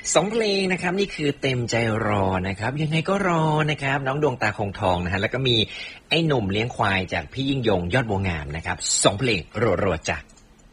2 เพลงนะครับนี่คือเต็มใจรอนะครับยังไงก็รอนะครับน้องดวงตาคงทองนะฮะแล้วก็มีไอ้หนุ่มเลี้ยงควายจากพี่ยิ่งยงยอดบัวงามนะครับ2 เพลงรัวๆจ้ะ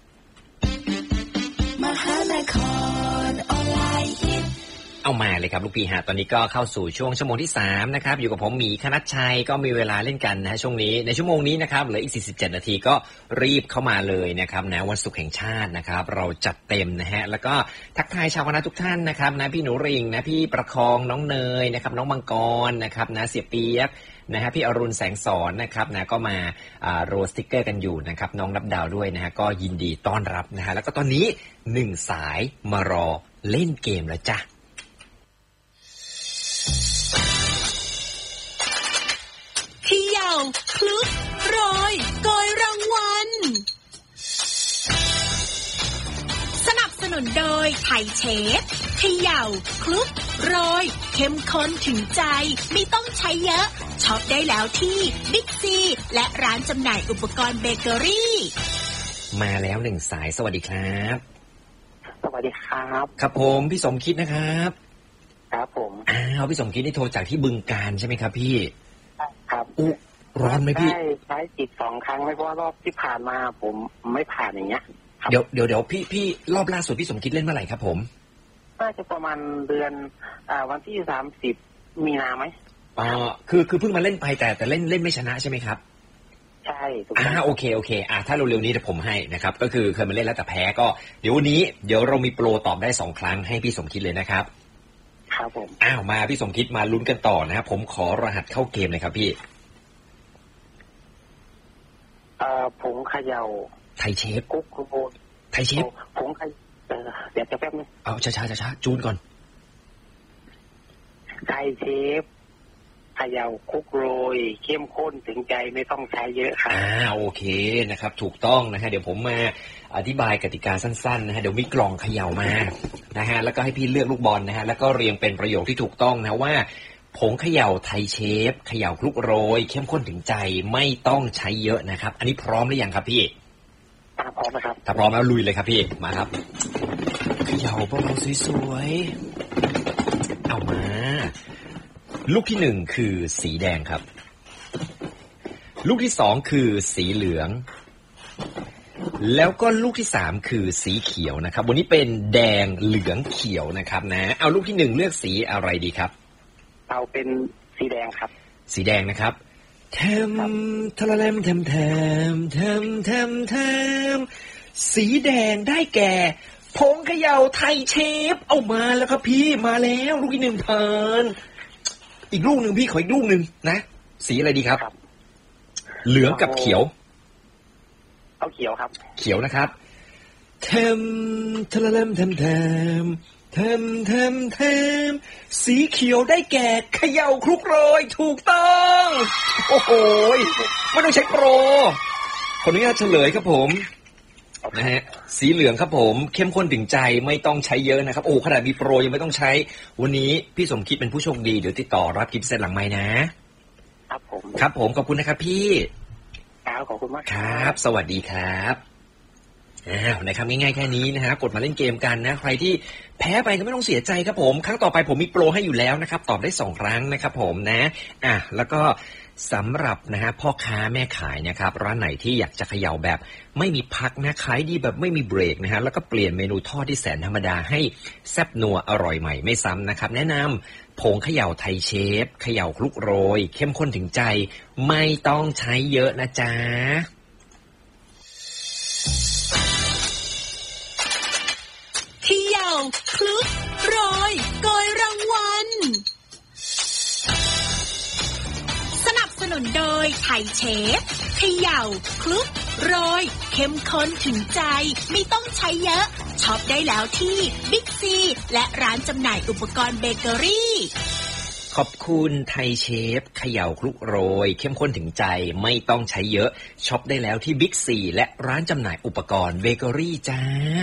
มหานครออนไลน์ฮิตเอามาเลยครับลูกพี่ฮะตอนนี้ก็เข้าสู่ช่วงชั่วโมงที่3นะครับอยู่กับผมหมีคณัชชัยก็มีเวลาเล่นกันนะช่วงนี้ในชั่วโมงนี้นะครับเหลืออีก47นาทีก็รีบเข้ามาเลยนะครับนะวันศุกร์แห่งชาตินะครับเราจัดเต็มนะฮะแล้วก็ทักทายชาวคณะทุกท่านนะครับนะพี่หนูริงนะพี่ประคองน้องเนยนะครับน้องมังกรนะครับนะเสียเปียกนะฮะพี่อรุณแสงสอนนะครับนะก็มาโรสติ๊กเกอร์กันอยู่นะครับน้องนับดาวด้วยนะฮะก็ยินดีต้อนรับนะฮะแล้วก็ตอนนี้1สายมารอเล่นเกมแล้วจ้ะเขย่าคลุกโรยโกยรางวัลสนับสนุนโดยไทยเชฟเขย่าคลุกโรยเข้มข้นถึงใจไม่ต้องใช้เยอะช็อปได้แล้วที่บิ๊กซีและร้านจำหน่ายอุปกรณ์เบเกอรี่มาแล้ว1สายสวัสดีครับสวัสดีครับครับผมพี่สมคิดนะครับครับผมพี่สมคิดนี่โทรจากที่บึงกาฬใช่ไหมครับพี่ครับร้อนไหมพี่ได้ใช้จิต2 ครั้งไม่เพราะว่ารอบที่ผ่านมาผมไม่ผ่านอย่างเงี้ยเดี๋ยวพี่รอบล่าสุดพี่สมคิดเล่นเมื่อไหร่ครับผมน่าจะประมาณเดือนวันที่30 มีนาไหมคือเพิ่งมาเล่นไปแต่เล่นไม่ชนะใช่ไหมครับใช่ถูกโอเคถ้าเร็วๆนี้เดี๋ยวผมให้นะครับก็คือเคยมาเล่นแล้วแต่แพ้ก็เดี๋ยววันนี้เรามีโปรตอบได้2 ครั้งให้พี่สมคิดเลยนะครับครับผมมาพี่สมคิดมาลุ้นกันต่อนะครับผมขอรหัสเข้าเกมเลยครับพี่ผงเขย่าไทยเชฟกุ๊กโรยไทยเชฟผงเดี๋ยวจะแป๊บนึงเอาช้าจูนก่อนไทยเชฟเขย่าคุกโรยเข้มข้นถึงใจไม่ต้องใช้เยอะครับโอเคนะครับถูกต้องนะฮะเดี๋ยวผมมาอธิบายกติกาสั้นๆนะฮะเดี๋ยวมีกล่องเขย่ามานะฮะแล้วก็ให้พี่เลือกลูกบอลนะฮะแล้วก็เรียงเป็นประโยคที่ถูกต้องนะว่าผงเขย่าไทยเชฟเขย่าคลุกโรยเข้มข้นถึงใจไม่ต้องใช้เยอะนะครับอันนี้พร้อมหรือยังครับพี่พร้อมนะครับถ้าพร้อมแล้วลุยเลยครับพี่มาครับเขย่าเบาๆสวยๆเอามาลูกที่1คือสีแดงครับลูกที่2คือสีเหลืองแล้วก็ลูกที่3คือสีเขียวนะครับวันนี้เป็นแดงเหลืองเขียวนะครับนะเอาลูกที่1เลือกสีอะไรดีครับเอาเป็นสีแดงครับสีแดงนะครับแทมทะละแลมแทมสีแดงได้แก่ผงเขย่าไทยเชฟเอามาแล้วครับพี่มาแล้วลูกที่1ผ่านอีกลูกนึงพี่ขออีกลูกนึงนะสีอะไรดีครับเหลืองกับเขียวเอาเขียวครับเขียวนะครับแทมทะละแลมแทมสีเขียวได้แก่เขย่าคลุกโรยถูกต้องโอ้โหไม่ต้องใช้โปรขออนุญาตเฉลยครับผมนะฮะสีเหลืองครับผมเข้มข้นถึงใจไม่ต้องใช้เยอะนะครับโอ้ขนาดมีโปรยังไม่ต้องใช้วันนี้พี่สมคิดเป็นผู้โชคดีเดี๋ยวติดต่อรับกิฟต์เซตหลังไมค์นะครับผมขอบคุณนะครับพี่ขอบคุณมากครับสวัสดีครับนะครับง่ายๆแค่นี้นะฮะกดมาเล่นเกมกันนะใครที่แพ้ไปก็ไม่ต้องเสียใจครับผมครั้งต่อไปผมมีโปรให้อยู่แล้วนะครับตอบได้2 ครั้งนะครับผมนะแล้วก็สำหรับนะฮะพ่อค้าแม่ขายนะครับร้านไหนที่อยากจะเขย่าแบบไม่มีพักนะขายดีแบบไม่มีเบรกนะฮะแล้วก็เปลี่ยนเมนูทอดที่แสนธรรมดาให้แซ่บนัวอร่อยใหม่ไม่ซ้ำนะครับแนะนำผงเขย่าไทยเชฟเขย่าคลุกโรยเข้มข้นถึงใจไม่ต้องใช้เยอะนะจ๊ะเขย่าคลุกโรยโกยรางวัลสนับสนุนโดยไทยเชฟเขย่าคลุกโรยเข้มข้นถึงใจไม่ต้องใช้เยอะช็อปได้แล้วที่บิ๊กซีและร้านจำหน่ายอุปกรณ์เบเกอรี่ขอบคุณไทยเชฟเขย่าคลุกโรยเข้มข้นถึงใจไม่ต้องใช้เยอะช็อปได้แล้วที่บิ๊กซีและร้านจำหน่ายอุปกรณ์เบเกอรี่จ้า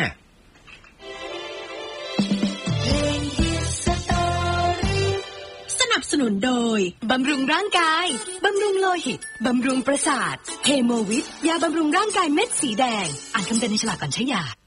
สนับสนุนโดยบำรุงร่างกายบำรุงโลหิตบำรุงประสาทเฮโมวิทยาบำรุงร่างกายเม็ดสีแดงอ่านคำเตือนในฉลากก่อนใช้ยา